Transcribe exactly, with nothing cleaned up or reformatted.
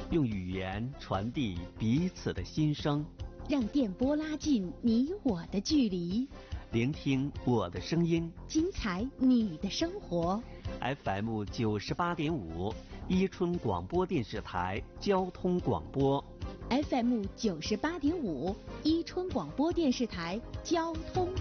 用语言传递彼此的心声， 让电波拉近你我的距离， 聆听我的声音， 精彩你的生活。 F M 九十八点五，伊春广播电视台交通广播。 F M 九十八点五，伊春广播电视台交通。